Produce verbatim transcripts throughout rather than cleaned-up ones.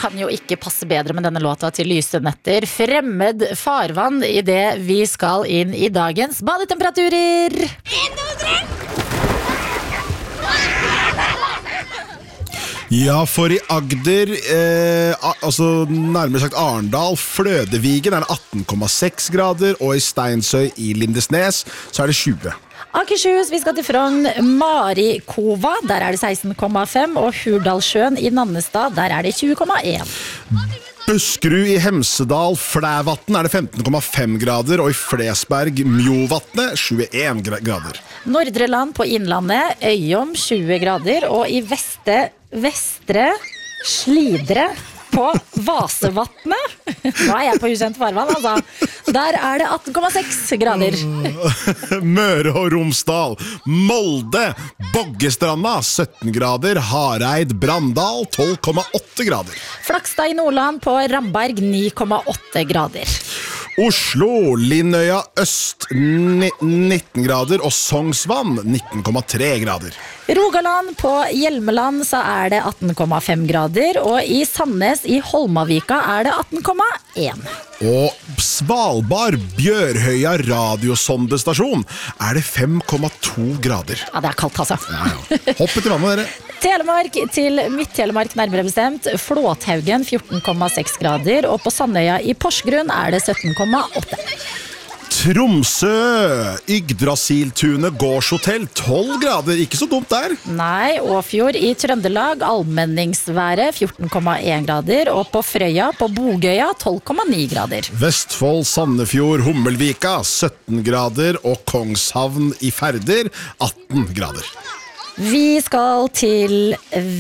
kan jo ikke passe bedre med denne låta til lyse netter. Fremmed farvann I det vi skal inn I dagens badetemperaturer. Ja, for I Agder, eh, altså nærmere sagt Arendal, Flødevigen er det atten komma seks grader, og I Steinsøy I Lindesnes så er det tjue. Akershus, vi skal til Frogn, Marikova, der er det seksten komma fem, og Hurdalsjøen I Nannestad, der er det tjue komma en. Buskerud I Hemsedal, Flævatn er det femten komma fem grader, og I Flesberg, Mjovatnet, tjueen grader. Nordre land på Innlandet, Øyom, tjue grader, og I Veste, Vestre Slidre på Vasevatnet. Nå er jeg på ukjent farvann, altså. Der er det atten komma seks grader. Møre og Romsdal, Molde, Boggestranda, sytten grader, Hareid, Brandal, tolv komma åtte grader. Flakstad I Nordland på Ramberg, ni komma åtte grader. Oslo, Linnøya Øst, nitten grader, og Sognsvann, nitten komma tre grader. Rogaland på Hjelmeland så er det atten komma fem grader, og I Sandnes I Holmavika er det atten komma en. Og Svalbard, Bjørhøya radiosondestasjon er det fem komma to grader. Ja, det er kaldt altså. Ja, ja. Hopp etter vannet, dere. Telemark til Midt-Telemark nærmere bestemt, Flåthaugen fjorten komma seks grader, og på Sandøya I Porsgrunn er det sytten komma åtte. Tromsø, Yggdrasiltunet gårdshotell, tolv grader, ikke så dumt der. Nei, Åfjord I Trøndelag, allmenningsværet fjorten komma en grader, og på Frøya på Bogøya tolv komma ni grader. Vestfold, Sandefjord, Hummelvika, sytten grader, og Kongshavn I Færder, atten grader. Vi skal til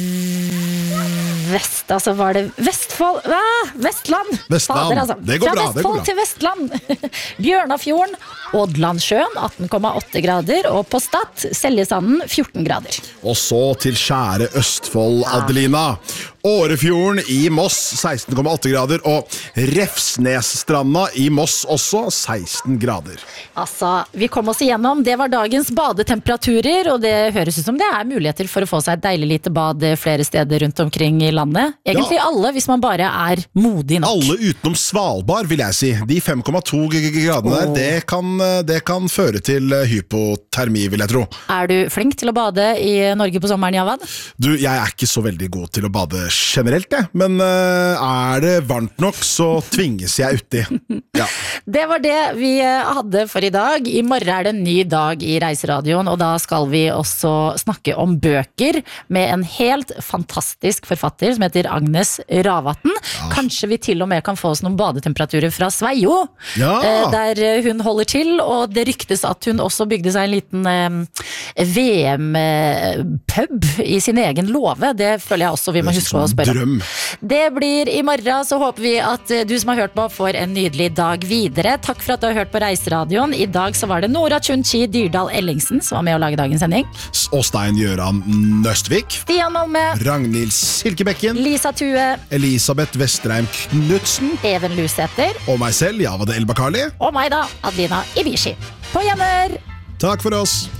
vest, altså var det Vestfold, ah, Vestland. Vestland, Fader, altså. det går Fra bra, det går Vestfold bra. til Vestland. Bjørnafjorden, Ådlandsjøen, atten komma åtte grader, og på Stad, Seljesanden, fjorten grader. Og så til kjære Østfold, Adelina. Årefjorden I Moss, seksten komma åtte grader, og Refsnesstranda I Moss også, seksten grader. Altså, vi kom oss igjennom. Det var dagens badetemperaturer, og det høres ut som det er muligheter for å få seg et deilig lite bad flere steder rundt omkring I landet. Egentlig Ja. alle, hvis man bare er modig nok. Alle utenom Svalbard, vil jeg si. De fem komma to gradene der, det kan, det kan føre til hypotermi, vil jeg tro. Er du flink til å bade I Norge på sommeren, Javad? Du, jeg er ikke så veldig god til å bade generelt, jeg. Men uh, er det varmt nok, så tvinges jeg uti. Ja. Det var det vi hadde for I dag. I morgen er det en ny dag I Reiseradioen, og da skal vi også snakke om bøker med en helt fantastisk forfatter som heter Agnes Ravatn. Ja. Kanskje vi til og med kan få oss noen badetemperaturer fra Sveio, ja. der hun holder til, og det ryktes at hun også bygde seg en liten eh, V M-pub I sin egen låve. Det føler jeg også vi må huske å spørre. Drøm. Det blir I morgen, så håper vi at du som har hørt på får en nydelig dag videre. Takk for at du har hørt på Reiseradioen. I dag så var det Nora Chunchi Dyrdal Ellingsen som var med å lage dagens sending. Og Stein Gjøran Nøstvik. Stian Malme. Ragnhild Silkebekken. Lisa Tue. Elisabeth Vestreim Knudsen. Even Lusæter. Og meg selv, Javad El Bakali. Og meg da, Adelina Ibishi. På gjenner! Takk for oss.